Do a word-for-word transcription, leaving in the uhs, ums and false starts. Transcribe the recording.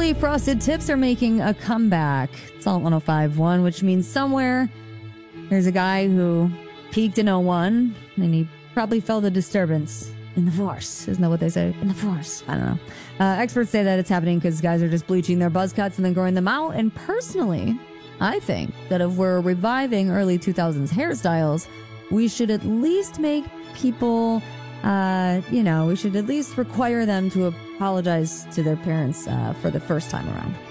Freshly frosted tips are making a comeback. Salt one oh five point one, which means somewhere there's a guy who peaked in oh one, and he probably felt a disturbance in the force. Isn't that what they say? In the force. I don't know. Uh, experts say that it's happening because guys are just bleaching their buzz cuts and then growing them out. And personally, I think that if we're reviving early two thousands hairstyles, we should at least make people, uh, you know, we should at least require them to apologize to their parents uh, for the first time around.